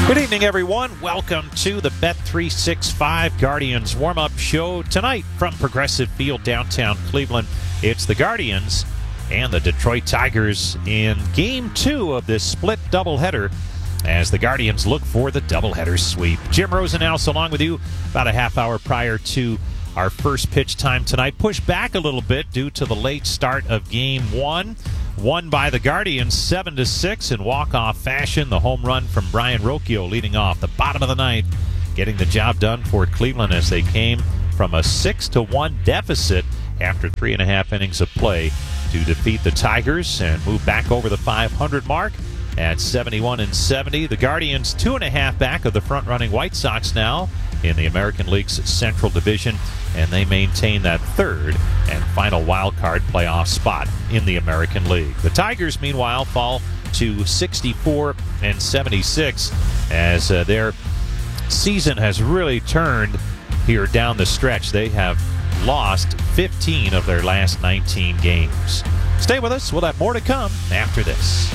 Good evening, everyone. Welcome to the Bet365 Guardians warm-up show tonight from Progressive Field, downtown Cleveland. It's the Guardians and the Detroit Tigers in Game 2 of this split doubleheader as the Guardians look for the doubleheader sweep. Jim Rosenhaus along with you about a half hour prior to our first pitch time tonight. Pushed back a little bit due to the late start of Game 1. Won by the Guardians 7-6 in walk-off fashion. The home run from Brayan Rocchio leading off the bottom of the ninth, getting the job done for Cleveland as they came from a 6-1 deficit after 3.5 innings of play to defeat the Tigers and move back over the 500 mark at 71-70. The Guardians 2.5 back of the front-running White Sox now in the American League's Central Division, and they maintain that third and final wild card playoff spot in the American League. The Tigers, meanwhile, fall to 64-76 as their season has really turned here down the stretch. They have lost 15 of their last 19 games. Stay with us. We'll have more to come after this.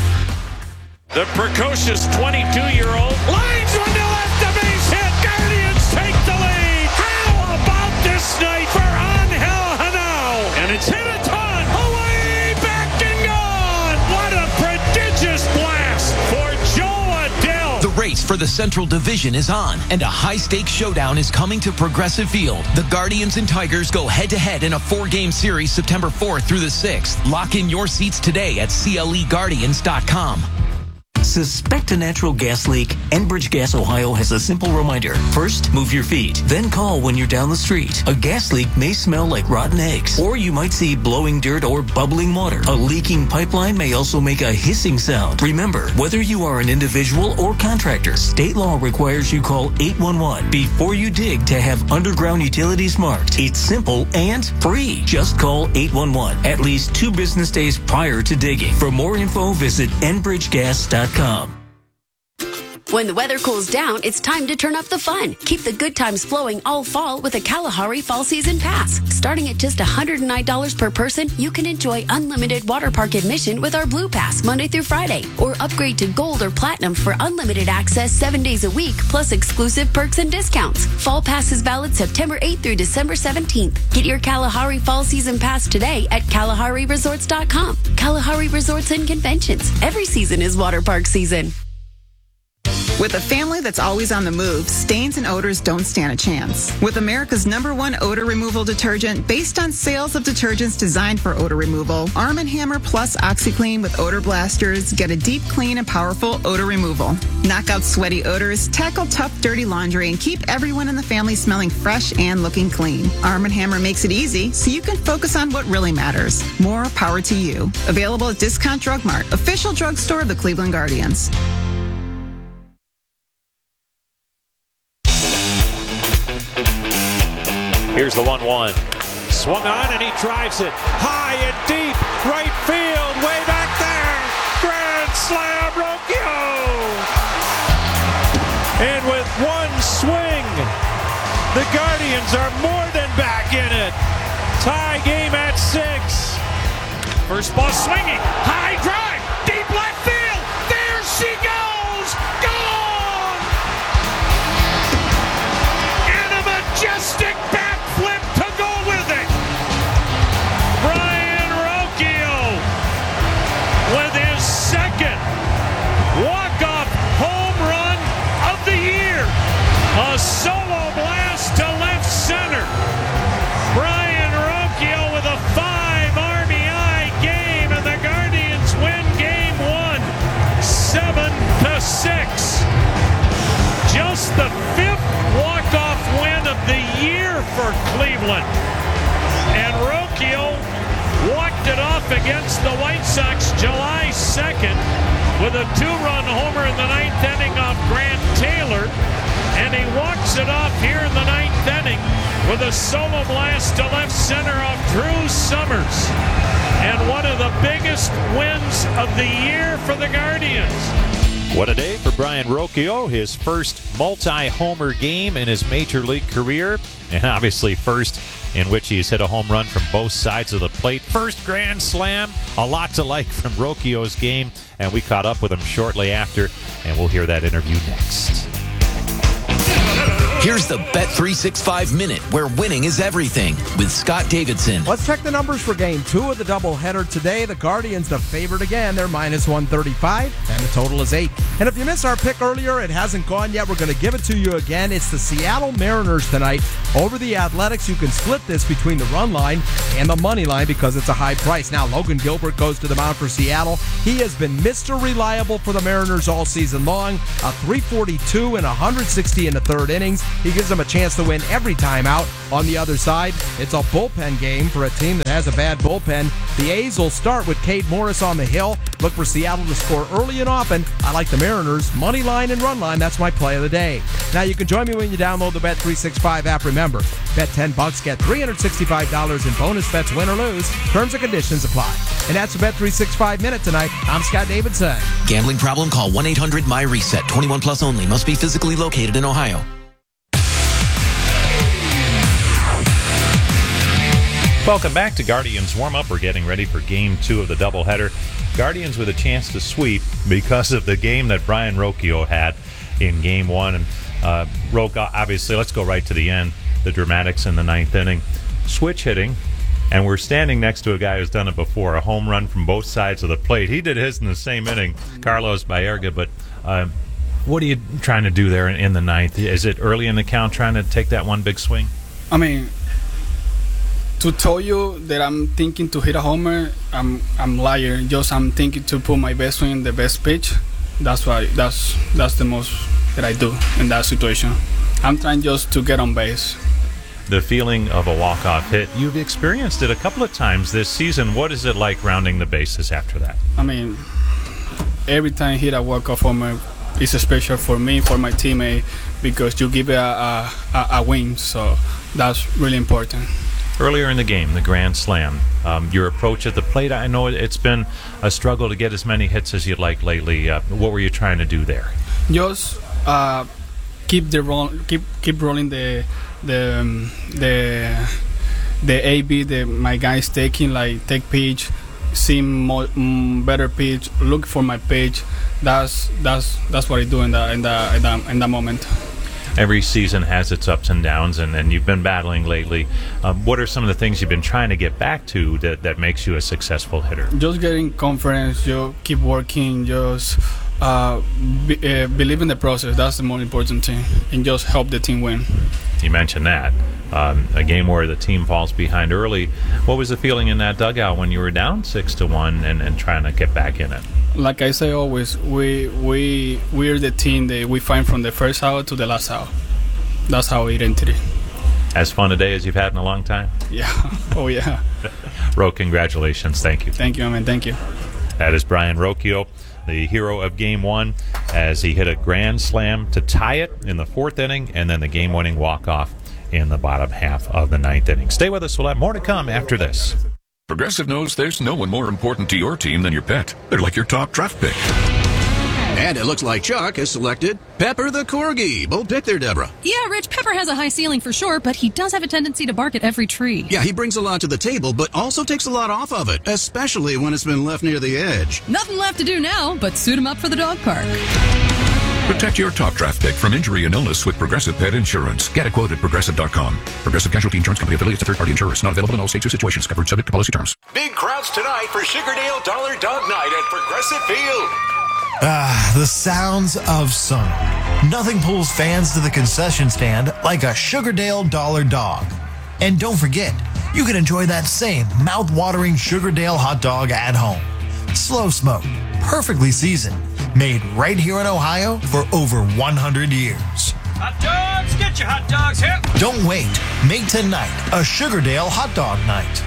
The precocious 22-year-old lines one to left, a base hit. Guardians take the lead. How about this night for Angel Hanao? And it's hit a ton. Away, back and gone. What a prodigious blast for Joe Adell. The race for the Central Division is on, and a high-stakes showdown is coming to Progressive Field. The Guardians and Tigers go head-to-head in a 4-game series September 4th through the 6th. Lock in your seats today at CLEGuardians.com. Suspect a natural gas leak? Enbridge Gas Ohio has a simple reminder. First, move your feet. Then call when you're down the street. A gas leak may smell like rotten eggs, or you might see blowing dirt or bubbling water. A leaking pipeline may also make a hissing sound. Remember, whether you are an individual or contractor, state law requires you call 811 before you dig to have underground utilities marked. It's simple and free. Just call 811 at least 2 business days prior to digging. For more info, visit enbridgegas.com. When the weather cools down, it's time to turn up the fun. Keep the good times flowing all fall with a Kalahari Fall Season Pass. Starting at just $109 per person, you can enjoy unlimited water park admission with our Blue Pass Monday through Friday, or upgrade to Gold or Platinum for unlimited access 7 days a week, plus exclusive perks and discounts. Fall Pass is valid September 8th through December 17th. Get your Kalahari Fall Season Pass today at KalahariResorts.com. Kalahari Resorts and Conventions. Every season is water park season. With a family that's always on the move, stains and odors don't stand a chance. With America's #1 odor removal detergent based on sales of detergents designed for odor removal, Arm & Hammer Plus OxiClean with odor blasters get a deep, clean, and powerful odor removal. Knock out sweaty odors, tackle tough, dirty laundry, and keep everyone in the family smelling fresh and looking clean. Arm & Hammer makes it easy so you can focus on what really matters. More power to you. Available at Discount Drug Mart, official drugstore of the Cleveland Guardians. Here's the 1-1. Swung on and he drives it high and deep. Right field, way back there. Grand slam, Rocchio. And with one swing, the Guardians are more than back in it. Tie game at 6. First ball swinging. High drive. Deep left field. There she goes. Gone. And a majestic flip to go with it. Brayan Rocchio with his second walk-off home run of the year. A solo blast to left center. Brayan Rocchio with a 5 RBI game, and the Guardians win Game 1, 7-6. Just the 5th walk-off win of the year for Cleveland. And Rocchio walked it off against the White Sox July 2nd with a 2-run homer in the 9th inning off Grant Taylor. And he walks it off here in the 9th inning with a solo blast to left center off Drew Summers. And one of the biggest wins of the year for the Guardians. What a day for Brayan Rocchio, his first multi-homer game in his major league career, and obviously first in which he's hit a home run from both sides of the plate. First grand slam, a lot to like from Rocchio's game, and we caught up with him shortly after, and we'll hear that interview next. Here's the Bet365 Minute, where winning is everything, with Scott Davidson. Let's check the numbers for Game 2 of the doubleheader today. The Guardians, the favorite again. They're minus 135, and the total is 8. And if you missed our pick earlier, it hasn't gone yet. We're going to give it to you again. It's the Seattle Mariners tonight over the Athletics. You can split this between the run line and the money line because it's a high price. Now, Logan Gilbert goes to the mound for Seattle. He has been Mr. Reliable for the Mariners all season long. A 342 and 160 in the third innings. He gives them a chance to win every time out. On the other side, it's a bullpen game for a team that has a bad bullpen. The A's will start with Cade Morris on the hill. Look for Seattle to score early and often. I like the Mariners, money line and run line. That's my play of the day. Now, you can join me when you download the Bet365 app. Remember, bet $10, get $365 in bonus bets, win or lose. Terms and conditions apply. And that's the Bet365 Minute tonight. I'm Scott Davidson. Gambling problem? Call 1-800-MY-RESET. 21 plus only. Must be physically located in Ohio. Welcome back to Guardians Warm-Up. We're getting ready for Game 2 of the doubleheader. Guardians with a chance to sweep because of the game that Brayan Rocchio had in Game 1. And Rocchio, obviously, let's go right to the end, the dramatics in the ninth inning. Switch hitting, and we're standing next to a guy who's done it before, a home run from both sides of the plate. He did his in the same inning, Carlos Baerga, but what are you trying to do there in the ninth? Is it early in the count trying to take that one big swing? I mean, to tell you that I'm thinking to hit a homer, I'm liar. Just I'm thinking to put my best swing in the best pitch. That's why that's the most that I do in that situation. I'm trying just to get on base. The feeling of a walk-off hit, you've experienced it a couple of times this season. What is it like rounding the bases after that? I mean, every time I hit a walk-off homer, it's special for me, for my teammate, because you give it a win. So that's really important. Earlier in the game, the grand slam, your approach at the plate, I know it's been a struggle to get as many hits as you'd like lately. What were you trying to do there? Just keep rolling the AB my guys taking, like take pitch, see better pitch, look for my pitch. That's what I do in that moment. Every season has its ups and downs, and you've been battling lately. What are some of the things you've been trying to get back to that makes you a successful hitter? Just getting confidence, you keep working, just believe in the process. That's the most important thing, and just help the team win. You mentioned that. A game where the team falls behind early. What was the feeling in that dugout when you were down 6-1 and trying to get back in it? Like I say always, we're the team that we find from the first out to the last out. That's our identity. As fun a day as you've had in a long time? Yeah. Oh, yeah. Ro, congratulations. Thank you. Thank you, man. Thank you. That is Brayan Rocchio, the hero of Game 1, as he hit a grand slam to tie it in the fourth inning, and then the game-winning walk-off in the bottom half of the ninth inning. Stay with us. We'll have more to come after this. Progressive knows there's no one more important to your team than your pet. They're like your top draft pick. And it looks like Chuck has selected Pepper the Corgi. Bold pick there, Deborah. Yeah, Rich, Pepper has a high ceiling for sure, but he does have a tendency to bark at every tree. Yeah, he brings a lot to the table, but also takes a lot off of it, especially when it's been left near the edge. Nothing left to do now but suit him up for the dog park. Protect your top draft pick from injury and illness with Progressive Pet Insurance. Get a quote at Progressive.com. Progressive Casualty Insurance Company affiliates of third-party insurers. Not available in all states or situations. Covered subject to policy terms. Big crowds tonight for Sugardale Dollar Dog Night at Progressive Field. The sounds of summer. Nothing pulls fans to the concession stand like a Sugardale Dollar Dog. And don't forget, you can enjoy that same mouth-watering Sugardale hot dog at home. Slow smoked, perfectly seasoned, made right here in Ohio for over 100 years. Hot dogs, get your hot dogs here. Don't wait. Make tonight a Sugardale hot dog night.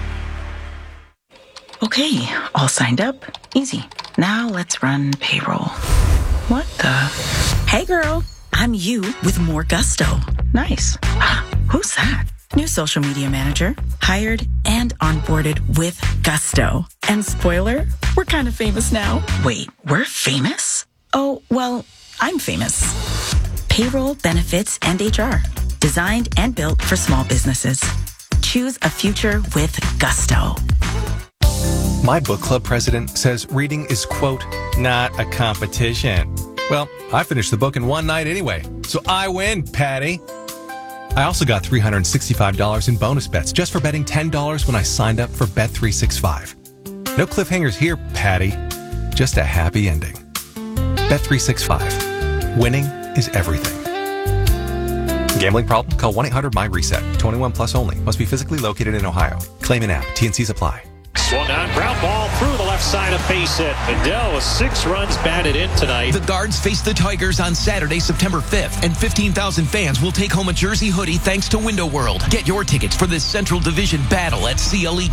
Okay, all signed up. Easy. Now let's run payroll. What the? Hey girl, I'm you with more gusto. Nice. Who's that? New social media manager, hired and onboarded with gusto. And spoiler, we're kind of famous now. Wait, we're famous? Oh, well, I'm famous. Payroll, benefits, and HR. Designed and built for small businesses. choose a future with gusto. My book club president says reading is, quote, not a competition. Well, I finished the book in one night anyway, so I win, Patty. I also got $365 in bonus bets just for betting $10 when I signed up for Bet365. No cliffhangers here, Patty. Just a happy ending. Bet365. Winning is everything. Gambling problem? Call 1-800-MY-RESET. 21 plus only. Must be physically located in Ohio. Claim in app. T&Cs apply. Swung on, ground ball through the left side of base hit. Adele with 6 runs batted in tonight. The Guards face the Tigers on Saturday, September 5th, and 15,000 fans will take home a jersey hoodie thanks to Window World. Get your tickets for this Central Division battle at CLE